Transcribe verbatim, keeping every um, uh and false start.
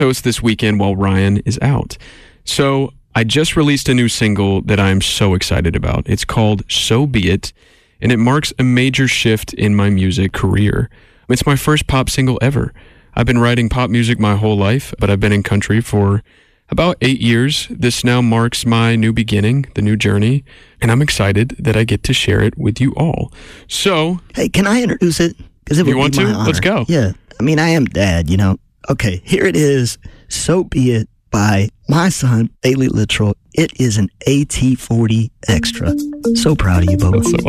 host this weekend while Ryan is out. So I just released a new single that I'm so excited about. It's called So Be It, and it marks a major shift in my music career. It's my first pop single ever. I've been writing pop music my whole life, but I've been in country for about eight years. This now marks my new beginning, the new journey, and I'm excited that I get to share it with you all. So, hey, can I introduce it? Because it would you want be my to? honor. Let's go. Yeah, I mean, I am dad, you know. Okay, here it is. So Be It by my son, Bailey Littrell. It is an A T forty extra. So proud of you, Bubba. That's so